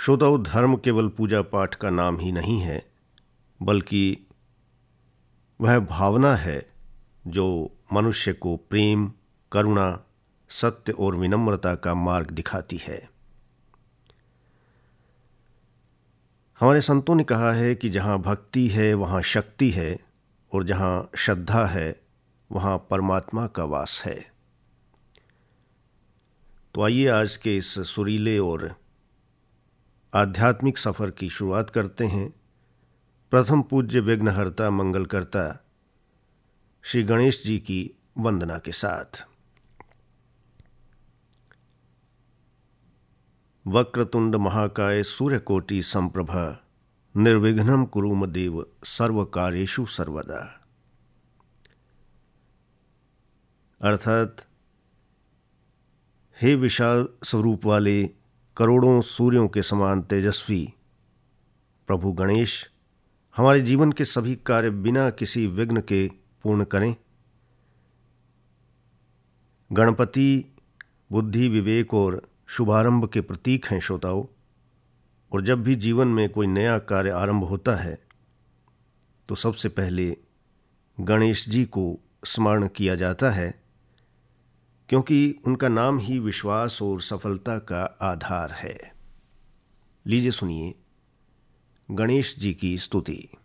श्रोताओ, धर्म केवल पूजा पाठ का नाम ही नहीं है, बल्कि वह भावना है जो मनुष्य को प्रेम, करुणा, सत्य और विनम्रता का मार्ग दिखाती है। हमारे संतों ने कहा है कि जहाँ भक्ति है वहाँ शक्ति है, और जहाँ श्रद्धा है वहाँ परमात्मा का वास है। तो आइए आज के इस सुरीले और आध्यात्मिक सफ़र की शुरुआत करते हैं प्रथम पूज्य विघ्नहर्ता मंगलकर्ता श्री गणेश जी की वंदना के साथ। वक्रतुंड महाकाय सूर्यकोटि संप्रभ निर्विघ्नं कुरु मम देव सर्वकार्येषु सर्वदा। अर्थात, हे विशाल स्वरूप वाले करोड़ों सूर्यों के समान तेजस्वी प्रभु गणेश, हमारे जीवन के सभी कार्य बिना किसी विघ्न के पूर्ण करें। गणपति बुद्धि, विवेक और शुभारंभ के प्रतीक हैं श्रोताओं, और जब भी जीवन में कोई नया कार्य आरंभ होता है तो सबसे पहले गणेश जी को स्मरण किया जाता है, क्योंकि उनका नाम ही विश्वास और सफलता का आधार है। लीजिए सुनिए गणेश जी की स्तुति।